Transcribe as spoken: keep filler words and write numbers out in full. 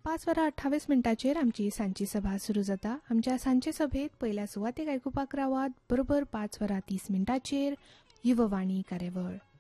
पाच वरां अठ्ठावीस मिनटाचेर आमची सांची सभा सुरू जाता. आमच्या सांचे सभेत पहिल्या सुवातेक आयकुपाक रावात. बरोबर पाच वरां तीस मिनटाचेर युववाणी कार्यावळ.